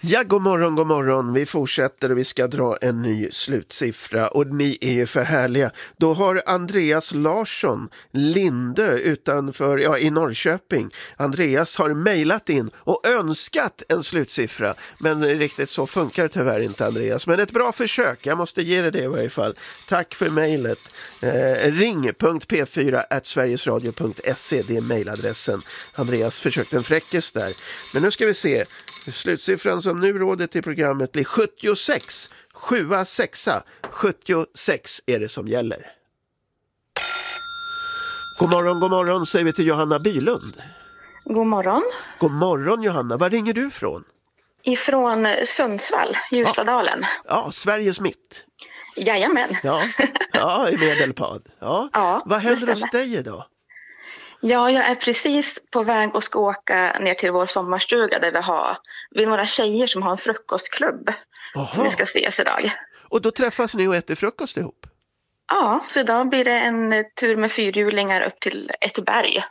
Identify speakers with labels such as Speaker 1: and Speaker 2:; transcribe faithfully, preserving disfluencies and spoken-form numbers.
Speaker 1: Ja, god morgon, god morgon. Vi fortsätter och vi ska dra en ny slutsiffra och ni är ju för härliga. Då har Andreas Larsson, Lindö utanför, ja, i Norrköping. Andreas har mejlat in och önskat en slutsiffra, men riktigt så funkar det tyvärr inte, Andreas. Men ett bra försök, jag måste ge dig det i varje fall. Tack för mejlet. Eh, ring punkt p fyra at sverigesradio punkt se, det är mejladressen. Andreas försökte en fräckis där. Men nu ska vi se. Slutsiffran som nu råder till programmet blir sjuttiosex. Sjua, sexa. sjuttiosex är det som gäller. God morgon, god morgon säger vi till Johanna Bylund.
Speaker 2: God morgon.
Speaker 1: God morgon Johanna, var ringer du ifrån?
Speaker 2: Ifrån Sundsvall, Ljustadalen.
Speaker 1: Ja, ja, Sveriges mitt.
Speaker 2: Jajamän.
Speaker 1: Ja, ja, i Medelpad. Ja.
Speaker 2: Ja,
Speaker 1: vad händer hos dig idag?
Speaker 2: Ja, jag är precis på väg och ska åka ner till vår sommarstuga där vi har, vi är några tjejer som har en frukostklubb. Aha. Som vi ska ses idag.
Speaker 1: Och då träffas ni och äter frukost ihop?
Speaker 2: Ja, så idag blir det en tur med fyrhjulingar upp till ett berg